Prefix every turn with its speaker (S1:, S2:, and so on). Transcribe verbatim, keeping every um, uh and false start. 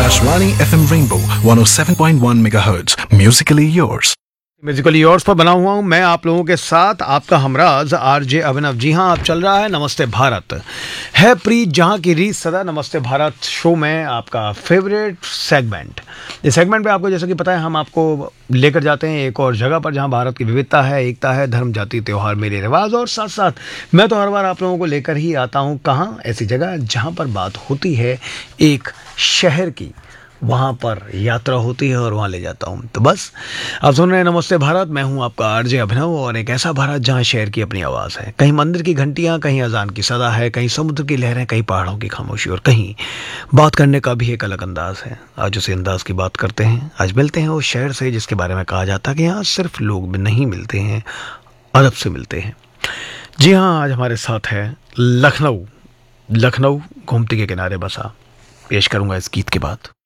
S1: Akashvani F M Rainbow one oh seven point one megahertz. Musically yours.
S2: Musically yours पर बना हुआ हूँ मैं आप लोगों के साथ, आपका हमराज आरजे अभिनव। जी हाँ, आप चल रहा है नमस्ते भारत, है प्रीत जहाँ की रीत सदा। नमस्ते भारत शो में आपका फेवरेट सेगमेंट। इस सेगमेंट पे आपको जैसा कि पता है, हम आपको लेकर जाते हैं एक और जगह पर जहाँ भारत की विविधता है, एकता है, धर्म, जाति, त्यौहार, मेले, रिवाज, और साथ साथ मैं तो हर बार आप लोगों को लेकर ही आता हूँ कहाँ, ऐसी जगह जहाँ पर बात होती है एक शहर की, वहाँ पर यात्रा होती है और वहाँ ले जाता हूँ। तो बस आप सुन रहे हैं नमस्ते भारत, मैं हूँ आपका आरजे अभिनव, और एक ऐसा भारत जहाँ शहर की अपनी आवाज़ है, कहीं मंदिर की घंटियाँ, कहीं अजान की सदा है, कहीं समुद्र की लहरें, कहीं पहाड़ों की खामोशी, और कहीं बात करने का भी एक अलग अंदाज है। आज उसी अंदाज की बात करते हैं। आज मिलते हैं उस शहर से जिसके बारे में कहा जाता है कि यहाँ सिर्फ लोग नहीं मिलते हैं, अदब से मिलते हैं। जी हाँ, आज हमारे साथ है लखनऊ। लखनऊ गोमती के किनारे बसा। पेश करूँगा इस गीत के बाद।